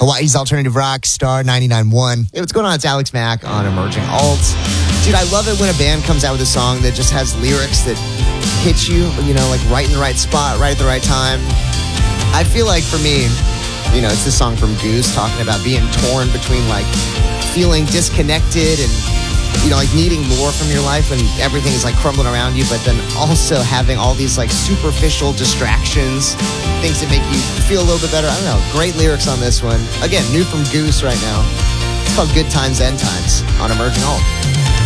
Hawaii's Alternative Rock, Star 99.1. Hey, what's going on? It's Alex Mack on Emerging Alt. Dude, I love it when a band comes out with a song that just has lyrics that hit you, like right in the right spot, right at the right time. I feel like for me, it's this song from Goose talking about being torn between like feeling disconnected and like needing more from your life when everything is like crumbling around you, but then also having all these like superficial distractions, things that make you feel a little bit better. I don't know. Great lyrics on this one. Again, new from Goose right now. It's called Good Times, End Times on Emerging Alt.